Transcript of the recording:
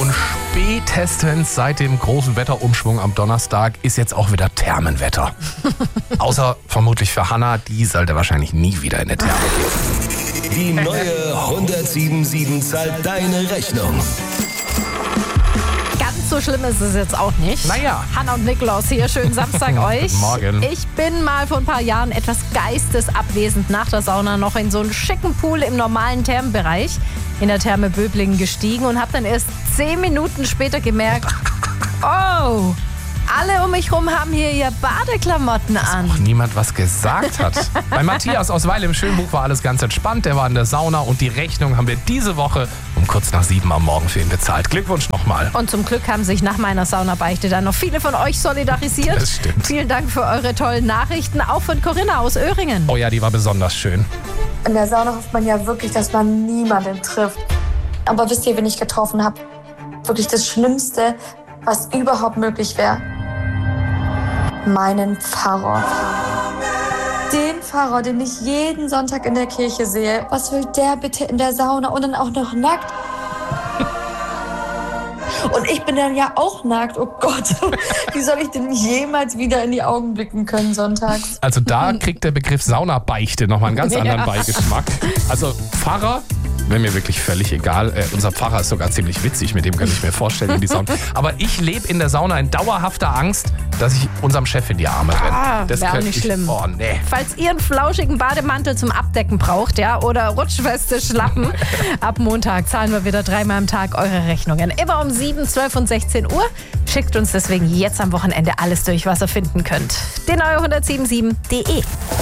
Und spätestens seit dem großen Wetterumschwung am Donnerstag ist jetzt auch wieder Thermenwetter. Außer vermutlich für Hannah, die sollte wahrscheinlich nie wieder in der Therme gehen. Die neue 107.7 zahlt deine Rechnung. Ganz so schlimm ist es jetzt auch nicht. Naja. Hannah und Nikolaus hier, schönen Samstag euch. Morgen. Ich bin mal vor ein paar Jahren etwas geistesabwesend nach der Sauna noch in so einen schicken Pool im normalen Thermenbereich in der Therme Böblingen gestiegen und habe dann erst 10 Minuten später gemerkt, oh, alle um mich rum haben hier ihr Badeklamotten an. Auch niemand was gesagt hat. Bei Matthias aus Weil im Schönbuch war alles ganz entspannt. Der war in der Sauna und die Rechnung haben wir diese Woche um kurz nach 7 am Morgen für ihn bezahlt. Glückwunsch nochmal. Und zum Glück haben sich nach meiner Saunabeichte dann noch viele von euch solidarisiert. Das stimmt. Vielen Dank für eure tollen Nachrichten, auch von Corinna aus Öhringen. Oh ja, die war besonders schön. In der Sauna hofft man ja wirklich, dass man niemanden trifft. Aber wisst ihr, wen ich getroffen habe? Wirklich das Schlimmste, was überhaupt möglich wäre. Meinen Pfarrer. Den Pfarrer, den ich jeden Sonntag in der Kirche sehe. Was will der bitte in der Sauna und dann auch noch nackt? Und ich bin dann ja auch nackt. Oh Gott, wie soll ich denn jemals wieder in die Augen blicken können sonntags? Also da kriegt der Begriff Saunabeichte nochmal einen ganz anderen Beigeschmack. Also Pfarrer, wäre mir wirklich völlig egal. Unser Pfarrer ist sogar ziemlich witzig, mit dem kann ich mir vorstellen in die Sauna. Aber ich lebe in der Sauna in dauerhafter Angst, dass ich unserem Chef in die Arme renne. Wäre auch nicht schlimm. Oh, nee. Falls ihr einen flauschigen Bademantel zum Abdecken braucht, ja, oder rutschfeste Schlappen, ab Montag zahlen wir wieder 3-mal am Tag eure Rechnungen. Immer um 7, 12 und 16 Uhr. Schickt uns deswegen jetzt am Wochenende alles durch, was ihr finden könnt. Die neue 107.7.de